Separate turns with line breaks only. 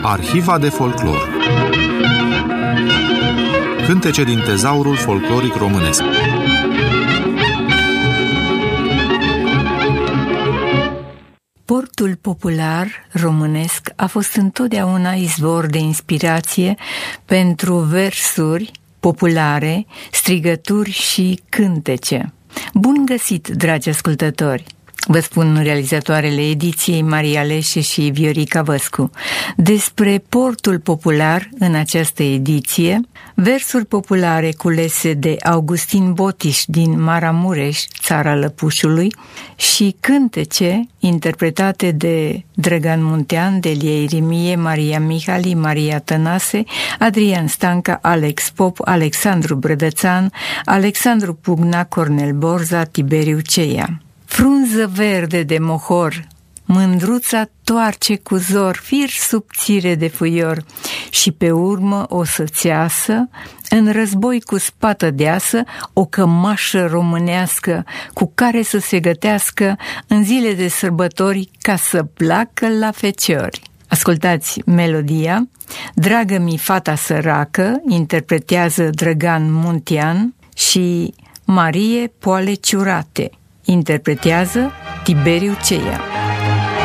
Arhiva de folclor. Cântece din tezaurul folcloric românesc.
Portul popular românesc a fost întotdeauna izvor de inspirație pentru versuri populare, strigături și cântece. Bun găsit, dragi ascultători! Vă spun realizatoarele ediției Maria Leșe și Viorica Văscu. Despre portul popular în această ediție, versuri populare culese de Augustin Botiș din Maramureș, țara Lăpușului, și cântece interpretate de Drăgan Muntean, Delia Irimie, Maria Mihali, Maria Tănase, Adrian Stanca, Alex Pop, Alexandru Brădățan, Alexandru Pugna, Cornel Borza, Tiberiu Ceia. Frunză verde de mohor, mândruța toarce cu zor, fir subțire de fuior, și pe urmă o sățeasă, în război cu spată deasă, o cămașă românească cu care să se gătească în zile de sărbători ca să placă la feciori. Ascultați melodia. Dragă-mi fata săracă, interpretează Drăgan Muntean, și Marie Poale Ciurate, interpretează Tiberiu Ceia.